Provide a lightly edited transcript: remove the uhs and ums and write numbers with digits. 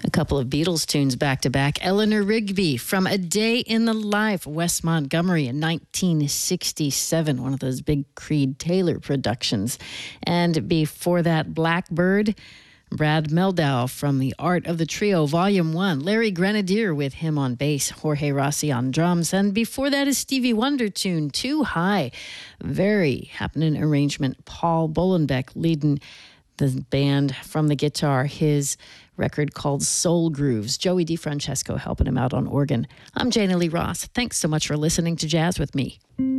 A couple of Beatles tunes back to back. Eleanor Rigby from A Day in the Life, Wes Montgomery in 1967, one of those big Creed Taylor productions. And before that, Blackbird, Brad Meldau from The Art of the Trio, Volume 1. Larry Grenadier with him on bass, Jorge Rossi on drums. And before that, a Stevie Wonder tune, Too High. Very happening arrangement. Paul Bolenbeck leading the band from the guitar, his record called Soul Grooves. Joey DeFrancesco helping him out on organ. I'm Jana Lee Ross. Thanks so much for listening to Jazz with Me.